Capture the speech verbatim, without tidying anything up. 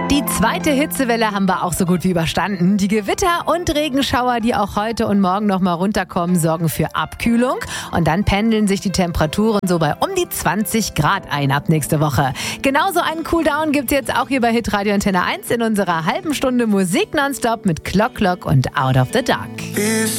Die zweite Hitzewelle haben wir auch so gut wie überstanden. Die Gewitter und Regenschauer, die auch heute und morgen noch mal runterkommen, sorgen für Abkühlung. Und dann pendeln sich die Temperaturen so bei um die zwanzig Grad ein ab nächste Woche. Genauso einen Cooldown gibt's jetzt auch hier bei Hitradio Antenne eins in unserer halben Stunde Musik nonstop mit Clock Clock und Out of the Dark.